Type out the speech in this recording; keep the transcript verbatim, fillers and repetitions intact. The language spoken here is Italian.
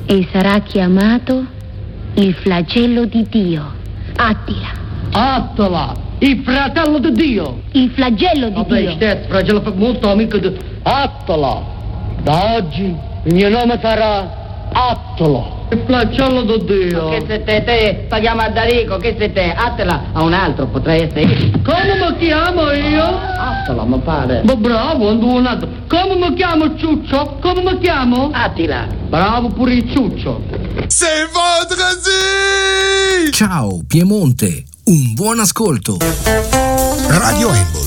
e sarà chiamato il flagello di Dio. Attila. Attila, il fratello di Dio. Il flagello di Vabbè, Dio. Vabbè, flagello per molto amico di Attila. Da oggi il mio nome sarà Attila, il flagello di Dio. Ma che se te, te, paghiamo a Darico, che se te, Attila a un altro, potrei essere io. Come mi chiamo io? Attila, mi pare. Ma bravo, ando un altro. Come mi chiamo Ciuccio? Come mi chiamo? Attila. Bravo pure il Ciuccio. C'est vendredi! Ciao Piemonte, un buon ascolto. Radio Embo